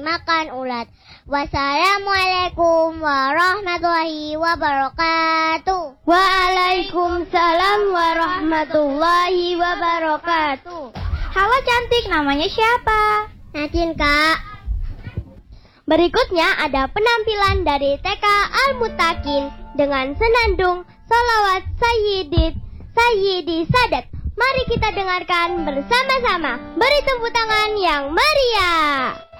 makan ulat. Wassalamualaikum warahmatullahi wabarakatuh. Waalaikumsalam warahmatullahi wabarakatuh. Halo cantik, namanya siapa? Nadine, Kak. Berikutnya ada penampilan dari TK Al-Mutakin dengan senandung Sholawat Sayyidi Sadat. Mari kita dengarkan bersama-sama. Beri tepuk tangan yang meriah.